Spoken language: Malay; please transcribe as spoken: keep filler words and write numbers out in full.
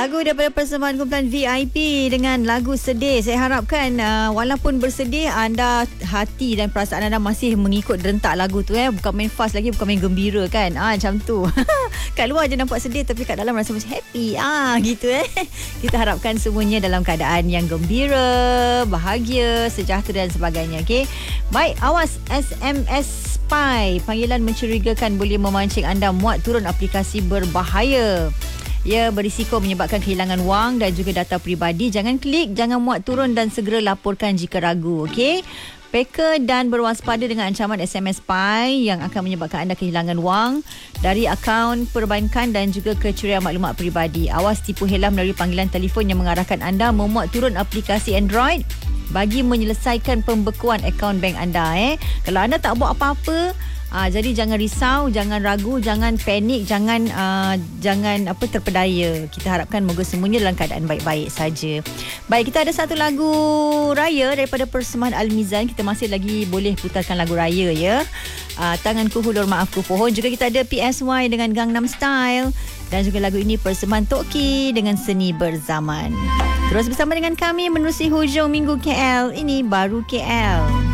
Lagu daripada persembahan kumpulan V I P dengan lagu Sedih. Saya harapkan uh, walaupun bersedih, anda hati dan perasaan anda masih mengikut rentak lagu tu eh. Bukan main fast lagi, bukan main gembira kan. Ah macam tu. Kat luar je nampak sedih tapi kat dalam rasa macam happy. Ah gitu eh. Kita harapkan semuanya dalam keadaan yang gembira, bahagia, sejahtera dan sebagainya. Okey. Baik, awas S M S spy. Panggilan mencurigakan boleh memancing anda muat turun aplikasi berbahaya. Ia berisiko menyebabkan kehilangan wang dan juga data peribadi. Jangan klik, jangan muat turun dan segera laporkan jika ragu. Okey. Peka dan berwaspada dengan ancaman S M S spy yang akan menyebabkan anda kehilangan wang dari akaun perbankan dan juga kecurian maklumat peribadi. Awas tipu helam melalui panggilan telefon yang mengarahkan anda memuat turun aplikasi Android bagi menyelesaikan pembekuan akaun bank anda. Eh, Kalau anda tak buat apa-apa, Ah, jadi jangan risau, jangan ragu, jangan panik, jangan uh, jangan apa terpedaya. Kita harapkan moga semuanya dalam keadaan baik-baik saja. Baik, kita ada satu lagu raya daripada persembahan Al-Mizan. Kita masih lagi boleh putarkan lagu raya ya. Uh, Tanganku Hulur Maafku Pohon. Juga kita ada P S Y dengan Gangnam Style dan juga lagu ini persembahan Toki dengan Seni Berzaman. Terus bersama dengan kami menerusi hujung minggu K L. Ini baru K L.